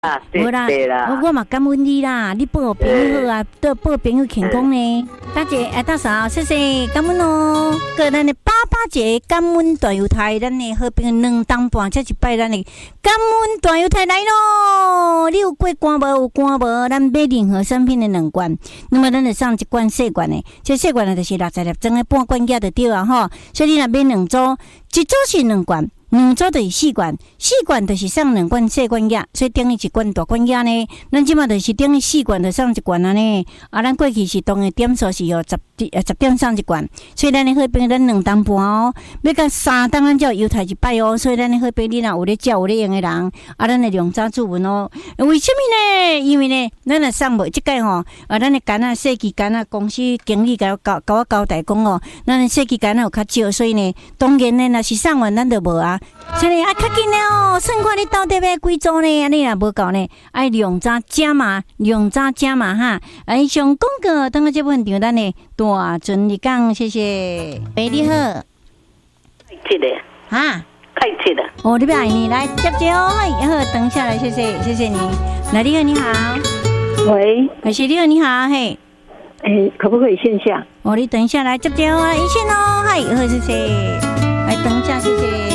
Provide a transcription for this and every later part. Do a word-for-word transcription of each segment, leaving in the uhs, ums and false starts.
啊， 无啦，我嘛感恩你啦，你保朋友好啊，对保朋友健康呢。大姐，哎，大嫂，谢谢，感恩哦。个咱的爸爸节感恩大犹太，咱的好朋友两当半，这一摆咱的感恩大犹太来咯。你有过关无？有关无？咱买任何产品的两罐，那么咱就送一罐细罐的，这细罐的就是六十粒装的半罐价就对啊吼。所以你若买两组，一组是两罐。两组就是四罐，四罐就是送两罐细罐药，所以等于一罐大罐药呢。咱即马就是等于四罐就送一罐安尼。啊，咱过去是当的点数是哦十呃十点送一罐，所以咱的好朋友咱两当半哦，要到三当咱才有犹太一摆哦。所以咱的好朋友你若有咧照有咧用的人，啊，咱的量早注文哦。为什么呢？因为呢，咱若送无即个吼，啊，咱的干啊设计干啊公司经理甲我交甲我交代讲哦，咱的设计干啊有较少，所以呢，当然呢，若是送完咱就无啊。所以啊，较紧了哦！算看你到底要几组呢？安尼若无够呢，爱量早加码，量早加码哈！哎，上广告，等下这部分场咱的大尊你讲，谢谢。喂，你好。 开车的。 啊？ 开车的。 哦，你不爱你来接接哦，好，等下来，谢谢，谢谢你。来，你好，你好。 喂， 还是你好，你好，嘿。 诶，可不可以线下？ 哦，你等一下来接接哦，一线哦，嗨，好，谢谢。来，等一下，谢谢。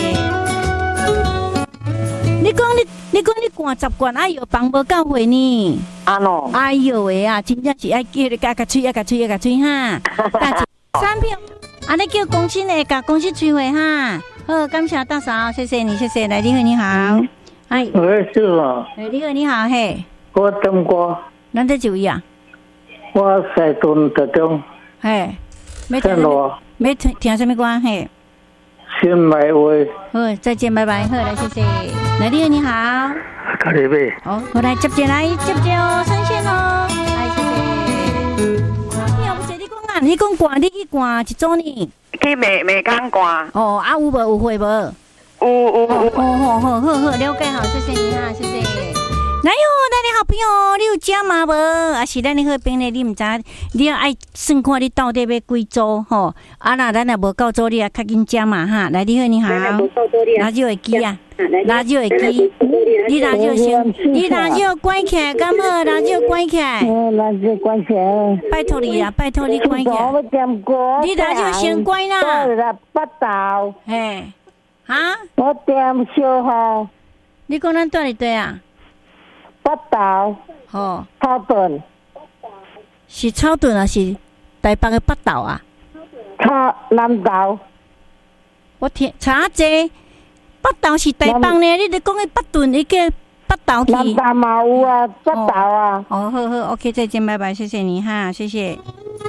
你讲你，你讲你灌十罐，哎哟，放无够会呢。 啊喏， 哎哟喂啊，真正是爱叫你加加吹，加吹，加吹哈。大姐，三票，啊，你叫公司呢，加公司吹会哈。好，感谢大嫂，谢谢你，谢谢。来，你好，你好。哎， 我是哦。 哎，你好，你好，嘿。 我等过。 咱在就医啊？ 我西屯特中。 嘿，没听咯。没听听什么歌？嘿。 新买位。 好，再见，拜拜。好，来，谢谢。来，你好，你好。 咖喱味。 好，我来接接来，接接哦，上线哦。来，谢谢。你后不是你讲啊？你讲挂，你去挂一组呢？ 去美美港挂。 哦，啊有无有会无？ 有有有。 哦，好好好好，了解好，谢谢你啊，谢谢。来哟，咱的好朋友，你有加码无？啊是咱的好朋友，你唔知，你要爱算看你到底要几组吼？啊那咱若无够组，你啊较紧加码哈。来，你好，你好。拿手的机啊，拿手的机，你拿手先，你拿手关起来，敢好？拿手关起来。 拿手关起来。 拜托你啊，拜托你关起来。你拿手先关啦。 八道。 嘿，哈？ 我点小号。 你讲咱住伫对啊？ 北投， 吼， 草屯， 是草屯啊？是台北的北投啊？ 草南投。 我听查者，北投是台北呢？你咧讲的北屯，你叫北投去？ 南投嘛有啊，北投啊。 哦，好好 ，OK， 再见，拜拜，谢谢你哈，谢谢。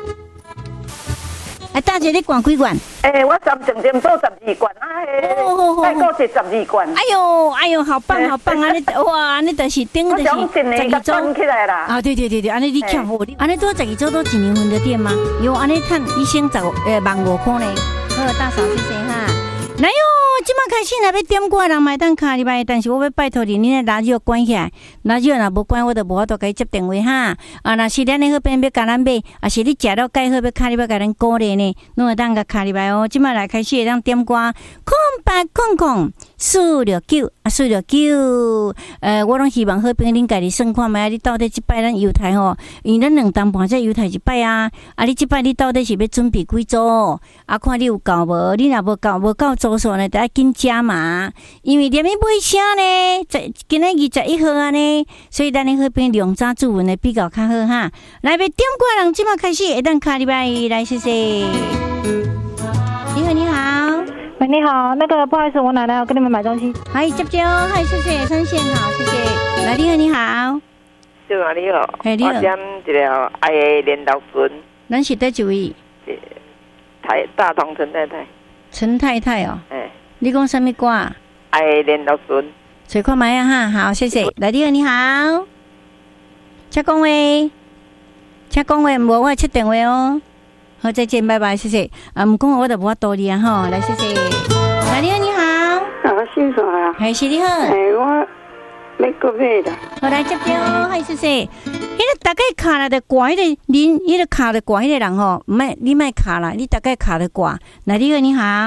哎，大姐，你灌几罐？ 诶，我三整整做十二罐啊，嘿，再过是十二罐。 哎呦，哎呦，好棒，好棒啊！你哇，你就是顶的是十二周起来啦。 啊，对对对对，安尼你欠我，安尼多十二周都一年份的店吗？有安尼赚一千十呃万五块呢。好，大嫂，谢谢哈。来哟，即马开始若要点歌人买单卡入来，但是我要拜托你，你的radio要关起来，radio若无关，我就无法度甲伊接电话哈。啊，若是咱的好朋友要甲咱买，啊是你食了介好要卡入来甲咱鼓励呢，侬会当甲卡入来哦。即马来开始会当点歌，空八空空四六九啊四六九，呃，我拢希望好朋友恁家己算看觅，你到底即摆咱犹太吼，因为咱两当半才犹太一摆啊，啊你即摆你到底是要准备几组？啊，看你有够无？你若无够无够组数呢，得爱紧加码，因为连面买啥呢？在今日二十一号啊呢，所以咱的好朋友量早注文的比较较好哈。来，要点歌人即马开始会当卡入来，来谢谢。你好，你好。 喂，你好，那个不好意思，我奶奶要跟你们买东西。 嗨，接接哦，嗨，谢谢，三线好，谢谢。来，你好，你好。 对啊，你好。 嘿，你好。 我点一条爱的连豆笋。 咱是在几位？ 台大同陈太太。 陈太太哦。 哎。 你讲什么歌？ 爱的连豆笋。 找看卖啊哈，好，谢谢。来，你好，你好。请讲话，请讲话，无我切电话哦。好，再见，拜拜，谢谢。啊，唔讲我就无法度你啊，吼，来，谢谢。来，你好，你好。 啊，姓啥啊？ 还是你好。 哎，我要过买的。 好，来接电哦，嗨，谢谢。迄个大概卡了的挂，迄个恁，迄个卡的挂，迄个人吼，唔卖，你卖卡啦，你大概卡的挂。来，你好，你好。 哎，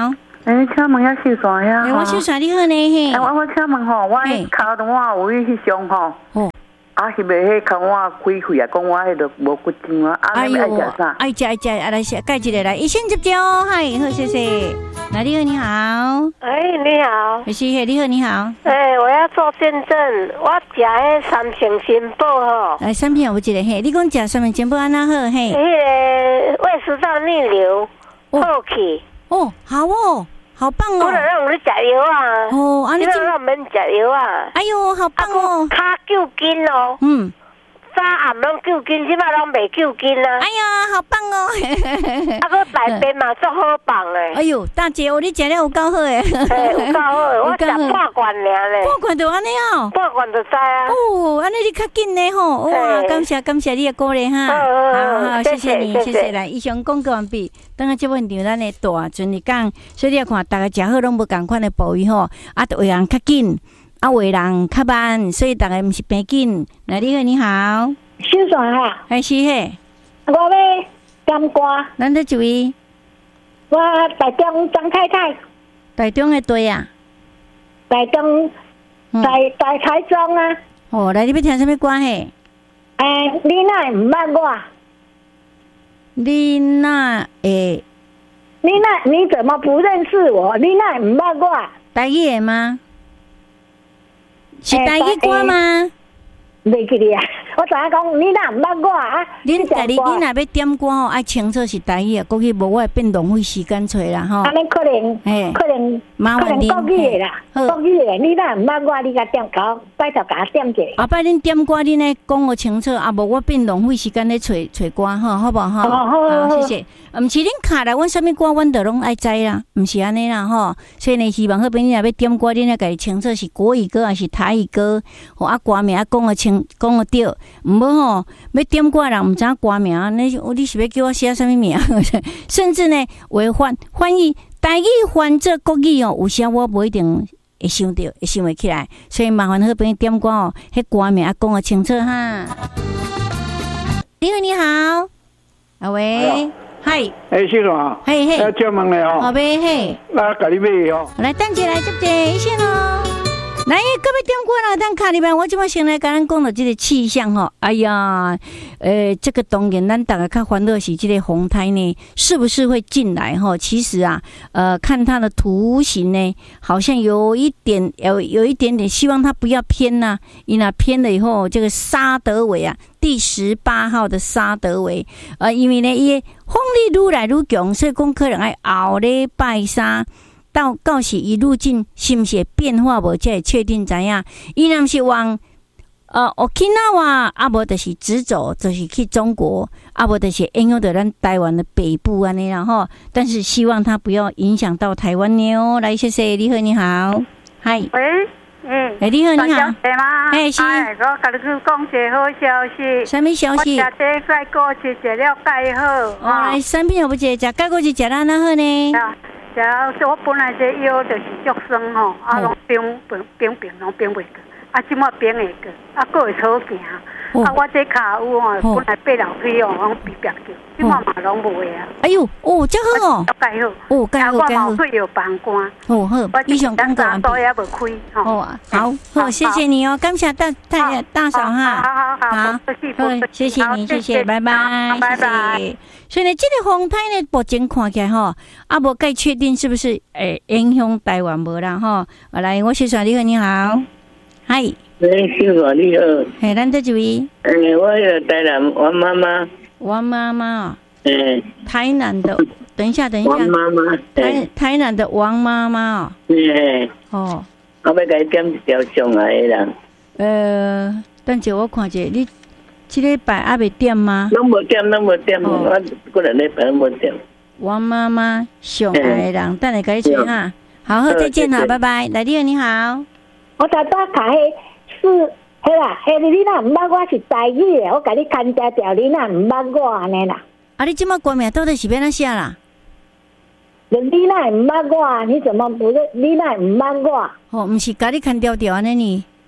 诶，请问遐秀山遐？ 哎，我秀山你好呢嘿。 哎，我我请问吼，我骹动我有去伤吼。哦。啊，是袂迄骹我开肺啊，讲我迄个无骨精啊，啊，你爱食啥？ 爱食爱食，啊来介一个来，一线接招，嗨，好谢谢。那你好，你好。 哎，你好。 是嘿，你好，你好。 哎，我要做见证，我食迄三平新宝吼。 来，三平有一个嘿，你讲食三平新宝安那好嘿？ 迄个胃食道逆流好去。 哦，好哦。好棒哦！ 我就让你食药啊！ 哦，啊你这让免食药啊！ 哎呦，好棒哦！ 脚救筋哦。嗯。早暗拢救筋，即摆拢袂救筋啊！ 哎呀，好棒哦！ 啊，个内边嘛足好棒诶！ 哎呦，大姐，我你食了有够好诶！ 嘿，有够好，我食半罐尔咧。 半罐就安尼哦。 半罐就知啊。 哦，安尼你较紧呢吼！哇，感谢感谢你的鼓励哈！好好，谢谢你，谢谢来。以上广告完毕，等下节目现场咱的大阵日讲，所以你要看大家食好拢无共款的部位吼，啊，有人较紧。啊，有人较慢，所以大家毋是平紧。来，你好，你好， 秀山哈， 还是嘿？ 我要甘瓜。 咱这一位， 我台中张太太。 台中的对啊。 台中，台台台中啊。 哦，来，你要听什么歌嘿？ 诶，你哪唔捌我？ 你哪会？ 你那你怎么不认识我？你哪唔捌我？ 台语的吗？是台语歌吗？ 袂记哩啊！我知影讲你若毋捌我啊， 恁家己你若要点歌吼，爱清楚是台语啊，国语无我会变浪费时间找啦吼。 安尼可能，可能麻烦恁国语的啦，国语的，你若毋捌我，你甲点搞，拜托甲点者。 后摆恁点歌，恁咧讲我清楚，啊无我变浪费时间咧找找歌吼，好无吼？好，谢谢。毋是恁卡来，阮啥物歌，阮都拢爱知啦，毋是安尼啦吼。所以呢，希望好朋友若要点歌，恁咧家己清楚是国语歌还是台语歌，吼啊歌名啊讲个清讲个对，毋好吼要点歌人毋知影歌名，你你是要叫我写啥物名？甚至呢，为翻翻译台语翻做国语哦，有时我无一定会想到，会想袂起来，所以麻烦好朋友点歌哦，迄歌名啊讲个清楚哈。你好，你好，啊喂。嗨， 哎，先生啊， 嘿嘿， 要叫问你哦， 好呗嘿， 那甲你买哦， 来等一来接者一线哦，来，各位点过了，等卡里边，我即摆先来甲咱讲到这个气象吼，哎呀，呃，这个当然咱大家较烦恼是这个风台呢，是不是会进来吼？其实啊，呃，看它的图形呢，好像有一点有有一点点，希望它不要偏呐、啊，因为偏了以后，这个沙德韦啊。第十八号的沙德韦，呃，因为呢，伊风力愈来愈强，所以讲可能爱后礼拜三到到时伊路径是毋是变化无，才会确定知影。伊若是往呃 Okinawa， 啊无就是直走，就是去中国，啊无就是影响到咱台湾的北部安尼啦吼。但是希望它不要影响到台湾呢。来，谢谢，你好，你好，嗨， 喂。嗯， 哎，你好，你好， 哎，是，哎，我甲你去讲一个好消息。 什么消息？ 我食这钙果汁食了介好。 哦，产品又不食，食钙果汁食哪那好呢？ 啊，食我本来这腰就是足酸吼，啊，拢冰冰冰冰拢冰袂过，啊，即马冰会过，啊，佫会好行。啊，我这骹有吼，本来爬楼梯哦，拢比别叫，即马嘛拢无啊。 哎呦，哦，真好哦， 介好， 哦，介好，介好。 我毛腿有放寒。 哦好，以上广告完毕。 也无开， 好啊，好，好，谢谢你哦，感谢大大大嫂哈。 好好好， 好，谢谢你，谢谢，拜拜， 拜拜。 所以呢，这个风台呢，目前看起来吼，啊，无该确定是不是诶影响台湾无啦吼。来，我是小李，你好，嗨。 哎，小华你好。 嘿，咱这一位。 诶，我有台南王妈妈。 王妈妈。 诶。 台南的，等一下，等一下。 王妈妈。 台台南的王妈妈哦。 诶。 哦。 我要甲你点一条上来的人。 呃，等下我看者，你这礼拜还未点吗？ 拢无点，拢无点，我过两礼拜拢无点。 王妈妈上来的人，等下甲你吹哈。好，好，再见哈，拜拜。来，你好，你好。 我才早卡迄。是，嘿啦，嘿，你若毋捌我是台语的，我甲你牵条条，你若毋捌我安尼啦。 啊，你即马歌名到底是要哪写啦？ 你若毋捌我，你怎么不认？你若毋捌我？ 哦，毋是甲你牵条条安尼呢？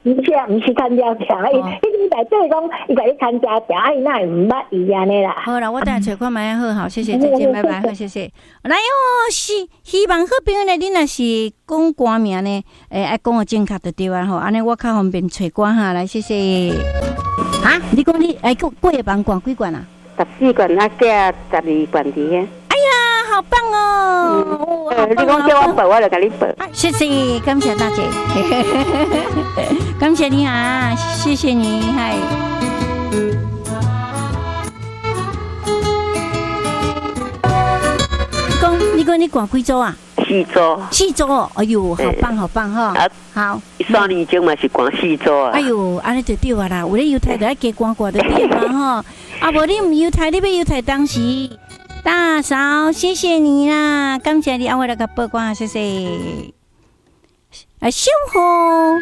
唔是啊，唔是看家条，伊伊内底讲，伊甲你看家条，啊，伊那会唔捌伊安尼啦。 好啦，我等下找看卖好，好，谢谢，再见，拜拜，好，谢谢。来哦，希希望好朋友呢，你若是讲歌名呢，诶，爱讲个正确就对啊，吼，安尼我较方便找歌哈，来，谢谢。哈，你讲你哎，过过夜班管几罐啊？ 十四罐，啊，加十二罐伫遐。 哎呀，好棒哦！ 嗯、你讲叫我报，我就甲你报。 谢谢，感谢大姐，感谢你啊，谢谢你，嗨。你讲，你讲你管几组啊？ 四组。 四组，哎呦，好棒，好棒哈！啊，好。 三年前嘛是管四组啊。 哎呦，安尼就对啊啦，有咧犹太就爱加管管就对嘛吼。啊，无你唔犹太，你要犹太当时。大嫂，谢谢你啦，感谢你啊，我来个报光，谢谢。啊，小红。